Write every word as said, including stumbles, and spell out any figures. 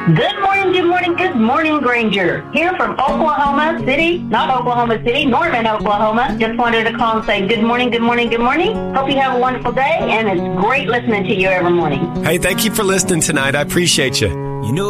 Good morning, good morning, good morning, Granger. Here from Oklahoma City, not Oklahoma City, Norman, Oklahoma. Just wanted to call and say good morning, good morning, good morning. Hope you have a wonderful day, and it's great listening to you every morning. Hey, thank you for listening tonight. I appreciate you. You know.